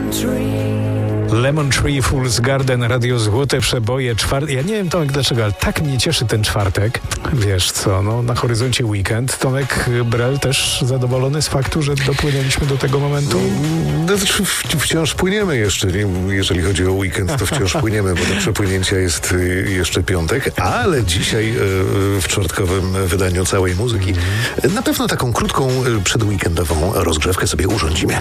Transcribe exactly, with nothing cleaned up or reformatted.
Lemon Tree, Fool's Garden, Radio Złote Przeboje, czwartek. Ja nie wiem, Tomek, dlaczego, ale tak mnie cieszy ten czwartek. Wiesz co, no na horyzoncie weekend. Tomek Brel też zadowolony z faktu, że dopłynęliśmy do tego momentu? No, znaczy wciąż płyniemy jeszcze, nie? Jeżeli chodzi o weekend, to wciąż płyniemy, bo do przepłynięcia jest jeszcze piątek, ale dzisiaj w czwartkowym wydaniu całej muzyki na pewno taką krótką przedweekendową rozgrzewkę sobie urządzimy.